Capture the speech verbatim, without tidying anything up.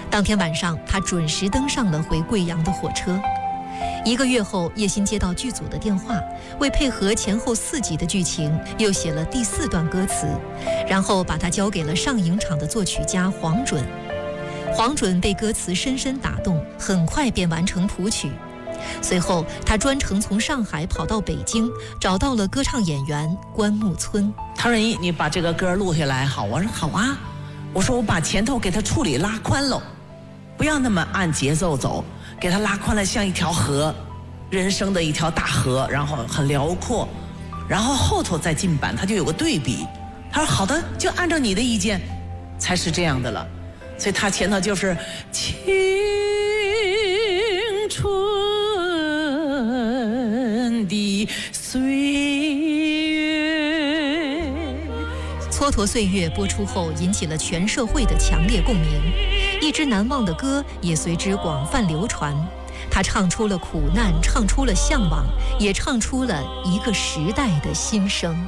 当天晚上，他准时登上了回贵阳的火车。一个月后，叶欣接到剧组的电话，为配合前后四集的剧情，又写了第四段歌词，然后把它交给了上影厂的作曲家黄准。黄准被歌词深深打动，很快便完成谱曲。随后，他专程从上海跑到北京，找到了歌唱演员关牧村。 他说：“你你把这个歌录下来好？”我说：“好啊。”我说：“我把前头给他处理拉宽喽，不要那么按节奏走，给他拉宽了，像一条河，人生的一条大河，然后很辽阔，然后后头再进版，他就有个对比。”他说：“好的，就按照你的意见，才是这样的了。”所以他前头就是青春的岁月。 蹉跎岁月播出后，引起了全社会的强烈共鸣，一支难忘的歌也随之广泛流传。他唱出了苦难，唱出了向往，也唱出了一个时代的心声。